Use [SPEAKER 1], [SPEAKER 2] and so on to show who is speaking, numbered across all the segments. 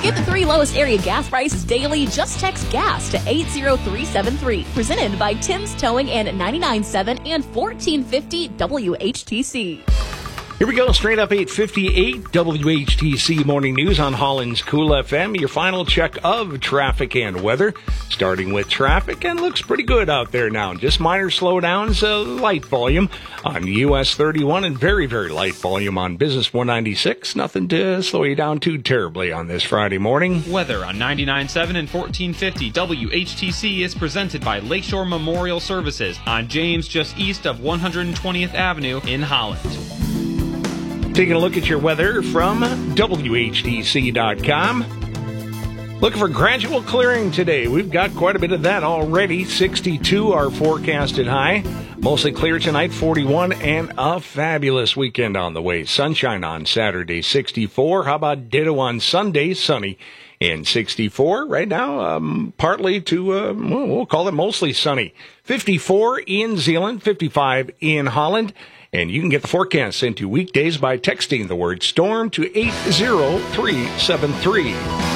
[SPEAKER 1] Get the 3 lowest area gas prices daily. Just text GAS to 80373. Presented by Tim's Towing and 99.7 and 1450 WHTC.
[SPEAKER 2] Here we go, straight up 8:58 WHTC Morning News on Holland's Cool FM. Your final check of traffic and weather, starting with traffic, and looks pretty good out there now. Just minor slowdowns, light volume on US 31 and very, very light volume on Business 196. Nothing to slow you down too terribly on this Friday morning.
[SPEAKER 3] Weather on 99.7 and 1450 WHTC is presented by Lakeshore Memorial Services on James, just east of 120th Avenue in Holland.
[SPEAKER 2] Taking a look at your weather from WHTC.com. Looking for gradual clearing today. We've got quite a bit of that already. 62 our forecasted high. Mostly clear tonight, 41, and a fabulous weekend on the way. Sunshine on Saturday, 64. How about ditto on Sunday? Sunny and 64. Right now, partly to, we'll call it mostly sunny. 54 in Zeeland, 55 in Holland. And you can get the forecast sent to weekdays by texting the word storm to 80373.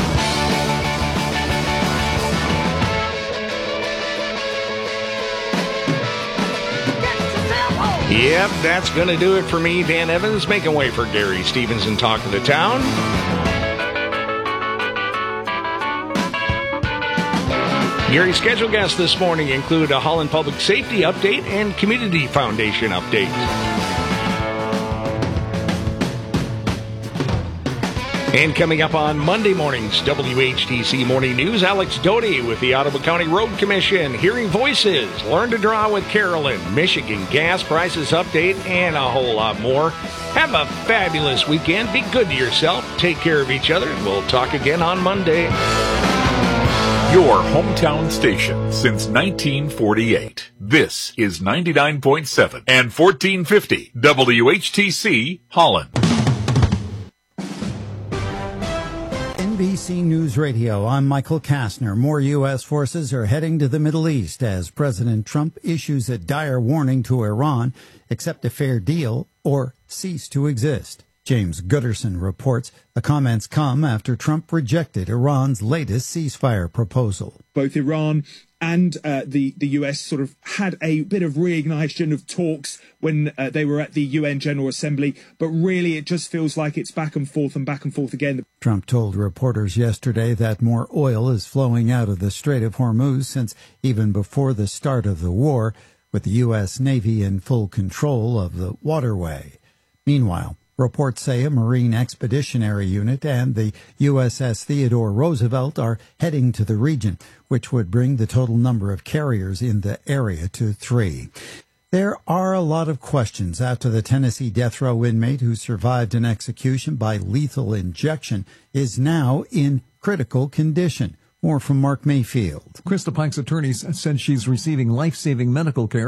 [SPEAKER 2] Yep, that's going to do it for me, Dan Evans, making way for Gary Stevens and Talk of the Town. Gary's scheduled guests this morning include a Holland Public Safety update and Community Foundation update. And coming up on Monday morning's WHTC Morning News, Alex Doty with the Ottawa County Road Commission, Hearing Voices, Learn to Draw with Carolyn, Michigan gas prices update, and a whole lot more. Have a fabulous weekend. Be good to yourself. Take care of each other. And we'll talk again on Monday.
[SPEAKER 4] Your hometown station since 1948. This is 99.7 and 1450 WHTC Holland.
[SPEAKER 5] NBC News Radio, I'm Michael Kastner. More U.S. forces are heading to the Middle East as President Trump issues a dire warning to Iran: accept a fair deal or cease to exist. James Gooderson reports the comments come after Trump rejected Iran's latest ceasefire proposal.
[SPEAKER 6] Both Iran and the U.S. sort of had a bit of reignition of talks when they were at the UN General Assembly, but really it just feels like it's back and forth again.
[SPEAKER 5] Trump told reporters yesterday that more oil is flowing out of the Strait of Hormuz since even before the start of the war, with the U.S. Navy in full control of the waterway. Meanwhile, reports say a Marine Expeditionary Unit and the USS Theodore Roosevelt are heading to the region, which would bring the total number of carriers in the area to 3. There are a lot of questions after the Tennessee death row inmate who survived an execution by lethal injection is now in critical condition. More from Mark Mayfield.
[SPEAKER 7] Krista Pike's attorneys said she's receiving life-saving medical care.